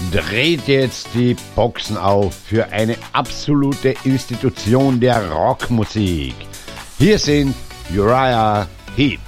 dreht jetzt die Boxen auf für eine absolute Institution der Rockmusik. Hier sind Uriah Heep.